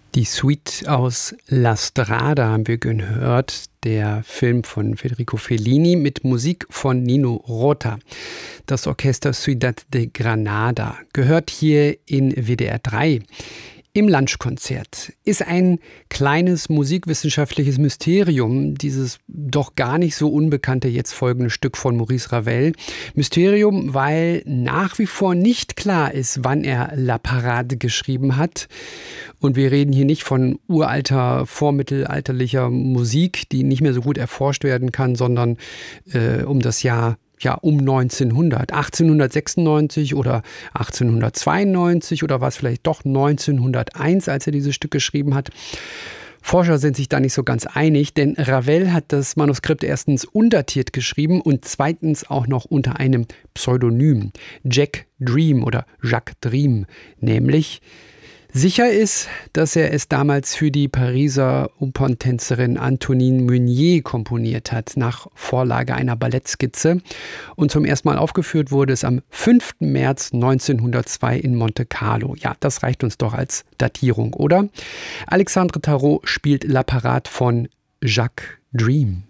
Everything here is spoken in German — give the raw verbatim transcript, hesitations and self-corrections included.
Die Suite aus La Strada haben wir gehört, der Film von Federico Fellini mit Musik von Nino Rota. Das Orchester Ciudad de Granada gehört hier in W D R drei. Im Lunchkonzert ist ein kleines musikwissenschaftliches Mysterium, dieses doch gar nicht so unbekannte jetzt folgende Stück von Maurice Ravel. Mysterium, weil nach wie vor nicht klar ist, wann er La Parade geschrieben hat. Und wir reden hier nicht von uralter, vormittelalterlicher Musik, die nicht mehr so gut erforscht werden kann, sondern äh, um das Jahr Ja, um neunzehnhundert, achtzehnhundertsechsundneunzig oder achtzehnhundertzweiundneunzig oder war es vielleicht doch neunzehnhunderteins, als er dieses Stück geschrieben hat. Forscher sind sich da nicht so ganz einig, denn Ravel hat das Manuskript erstens undatiert geschrieben und zweitens auch noch unter einem Pseudonym, Jack Dream oder Jacques Dream, nämlich sicher ist, dass er es damals für die Pariser Operntänzerin Antonine Meunier komponiert hat, nach Vorlage einer Ballettskizze. Und zum ersten Mal aufgeführt wurde es am fünften März neunzehnhundertzwei in Monte Carlo. Ja, das reicht uns doch als Datierung, oder? Alexandre Tarot spielt La Parade von Jacques Dream.